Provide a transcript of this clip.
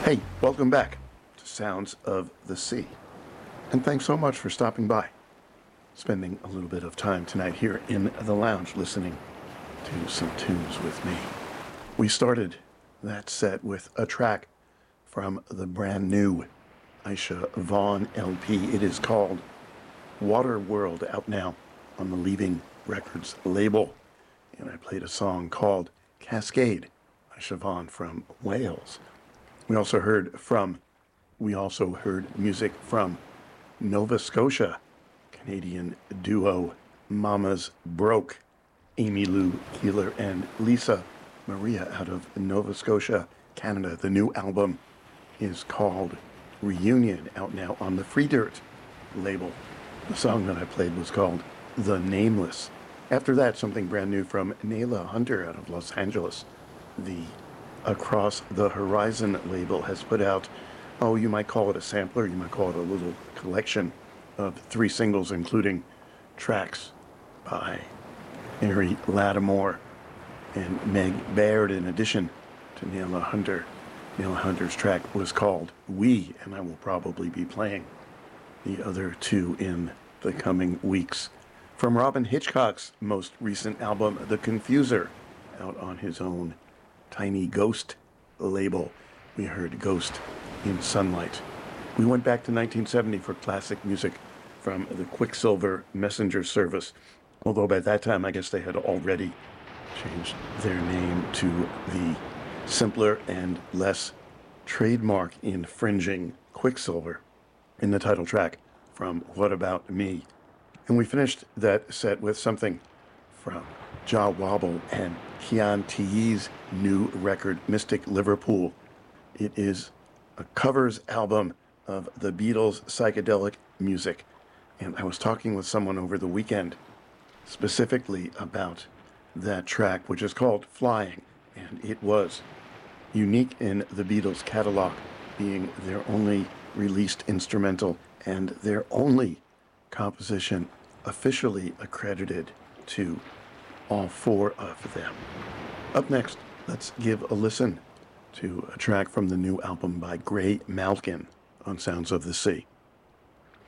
Hey, welcome back to Sounds of the Sea. And thanks so much for stopping by, spending a little bit of time tonight here in the lounge listening to some tunes with me. We started that set with a track from the brand new Aisha Vaughn LP. It is called Water World, out now on the Leaving Records label. And I played a song called Cascade, Aisha Vaughn from Wales. We also heard music from Nova Scotia, Canadian duo Mamas Broke, Amy Lou Keeler and Lisa Maria out of Nova Scotia, Canada. The new album is called Reunion, out now on the Free Dirt label. The song that I played was called The Nameless. After that, something brand new from Nayla Hunter out of Los Angeles. The Across the Horizon label has put out, you might call it a sampler, you might call it a little collection of 3 singles, including tracks by Mary Lattimore and Meg Baird, in addition to Nayla Hunter. Nayla Hunter's track was called We, and I will probably be playing the other 2 in the coming weeks. From Robin Hitchcock's most recent album, The Confuser, out on his own Tiny Ghost label, we heard Ghost in Sunlight. We went back to 1970 for classic music from the Quicksilver Messenger Service, although by that time I guess they had already changed their name to the simpler and less trademark infringing Quicksilver in the title track from What About Me. And we finished that set with something from Jah Wobble and Kian Ti's new record, Mystic Liverpool. It is a covers album of the Beatles' psychedelic music. And I was talking with someone over the weekend specifically about that track, which is called Flying. And it was unique in the Beatles' catalog, being their only released instrumental and their only composition officially accredited to all 4 of them. Up next, let's give a listen to a track from the new album by Gray Malkin on Sounds of the Sea.